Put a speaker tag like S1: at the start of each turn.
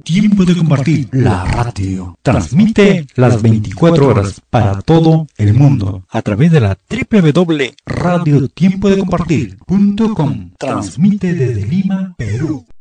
S1: Tiempo de compartir. La radio transmite las 24 horas para todo el mundo a través de la www.radiotiempodecompartir.com. Transmite desde Lima, Perú.